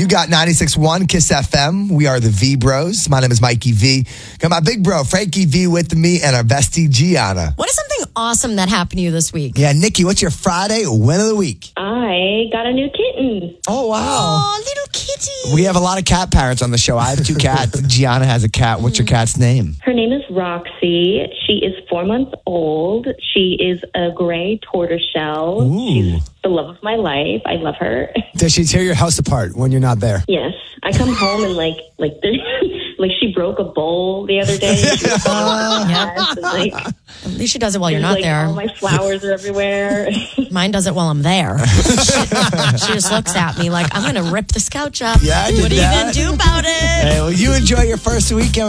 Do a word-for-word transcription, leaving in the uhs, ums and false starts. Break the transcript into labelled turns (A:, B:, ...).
A: got ninety-six point one Kiss F M. We are the V Bros. My name is Mikey V. Got my big bro, Frankie V, with me, and our bestie, Gianna.
B: What is something awesome that happened to you this week?
C: Yeah, Nikki, what's your Friday win of the week?
D: I got a new kitten.
C: Oh, wow.
B: Oh, little kitty.
C: We have a lot of cat parents on the show. I have two cats. Gianna has a cat. What's your cat's name?
D: Her name is Roxy. She is four months old. She is a gray tortoiseshell.
C: Ooh.
D: She's the love of my life. I love her.
C: Does she tear your house apart when you're not there?
D: Yes. I come home and like, like, like she broke a bowl the other day. She was
B: Uh,
D: yeah. and, like,
B: At least she does it while you're not
D: like,
B: there.
D: all my flowers are everywhere.
B: Mine does it while I'm there. she, she just looks at me like, I'm going to rip this couch up.
C: Yeah, I did
B: What are you
C: that.
B: going to do about it?
C: Hey, well, you enjoy your first weekend.